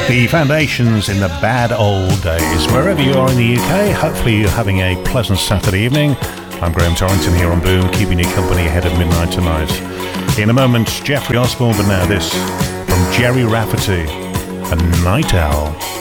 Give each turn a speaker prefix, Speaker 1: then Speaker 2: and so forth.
Speaker 1: The Foundations in the bad old days. Wherever you are in the UK, hopefully you're having a pleasant Saturday evening. I'm Graham Torrington here on Boom, keeping you company ahead of midnight tonight. In a moment, Jeffrey Osborne, but now this from Jerry Rafferty, A Night Owl.